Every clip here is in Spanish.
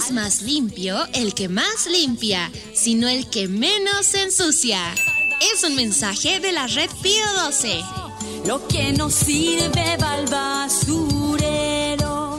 es más limpio el que más limpia, sino el que menos se ensucia. Es un mensaje de la Red Pío 12. Lo que no sirve va al basurero.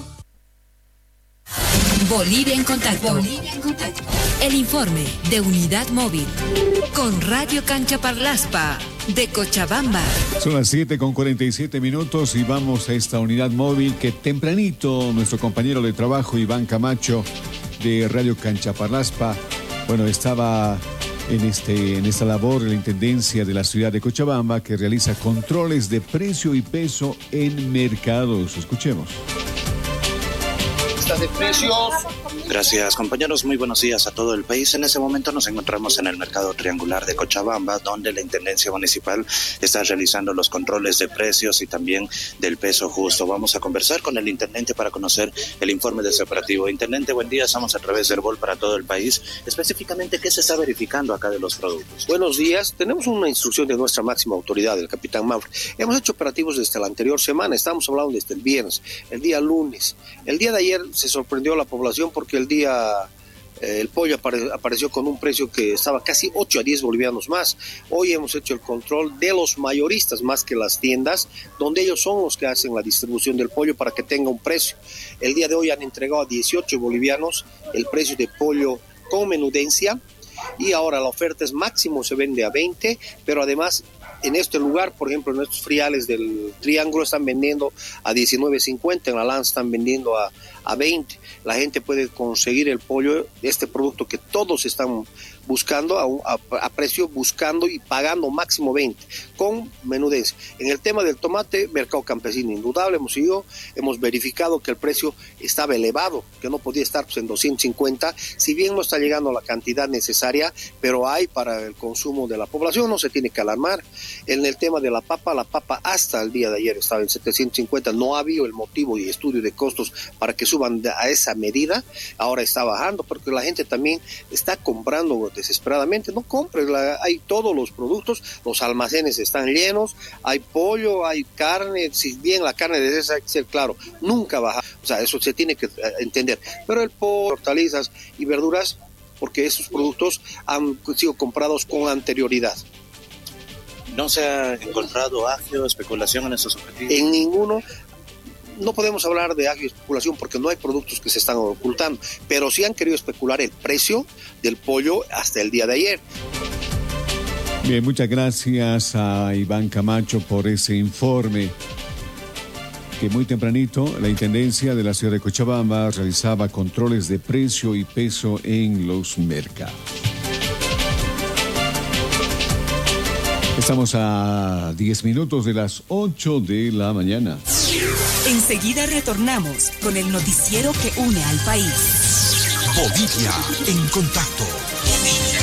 Bolivia en contacto. El informe de Unidad Móvil con Radio Cancha Parlaspa de Cochabamba. Son las 7:47 y vamos a esta unidad móvil que tempranito nuestro compañero de trabajo Iván Camacho de Radio Cancha Parlaspa, estaba en esta labor de la Intendencia de la ciudad de Cochabamba, que realiza controles de precio y peso en mercados. Escuchemos. De precios. Gracias, compañeros, muy buenos días a todo el país. En ese momento nos encontramos en el mercado triangular de Cochabamba, donde la Intendencia Municipal está realizando los controles de precios y también del peso justo. Vamos a conversar con el intendente para conocer el informe de ese operativo. Intendente, buen día, estamos a través del BOL para todo el país. Específicamente, ¿qué se está verificando acá de los productos? Buenos días, tenemos una instrucción de nuestra máxima autoridad, el capitán Manfred. Hemos hecho operativos desde la anterior semana, estamos hablando desde el viernes, el día lunes. El día de ayer se sorprendió a la población porque el pollo apareció con un precio que estaba casi 8 a 10 bolivianos más. Hoy hemos hecho el control de los mayoristas más que las tiendas, donde ellos son los que hacen la distribución del pollo para que tenga un precio. El día de hoy han entregado a 18 bolivianos el precio de pollo con menudencia, y ahora la oferta es máximo, se vende a 20, pero además en este lugar, por ejemplo, en estos friales del Triángulo están vendiendo a 19.50, en la Lanza están vendiendo a 20. La gente puede conseguir el pollo, este producto que todos están buscando a precio, buscando y pagando máximo 20, con menudencia. En el tema del tomate, mercado campesino indudable, hemos verificado que el precio estaba elevado, que no podía estar en 250, si bien no está llegando a la cantidad necesaria, pero hay para el consumo de la población, no se tiene que alarmar. En el tema de la papa hasta el día de ayer estaba en 750, no ha habido el motivo y estudio de costos para que suban a esa medida. Ahora está bajando porque la gente también está comprando desesperadamente. No compres, hay todos los productos, los almacenes están llenos, hay pollo, hay carne, si bien la carne debe ser claro, nunca baja, eso se tiene que entender, pero el pollo, hortalizas y verduras, porque esos productos han sido comprados con anterioridad. ¿No se ha encontrado agio, especulación en esos objetivos? En ninguno. No podemos hablar de agio y especulación porque no hay productos que se están ocultando, pero sí han querido especular el precio del pollo hasta el día de ayer. Bien, muchas gracias a Iván Camacho por ese informe. Que muy tempranito la Intendencia de la ciudad de Cochabamba realizaba controles de precio y peso en los mercados. Estamos a 10 minutos de las 8 de la mañana. Enseguida retornamos con el noticiero que une al país. Bolivia en contacto.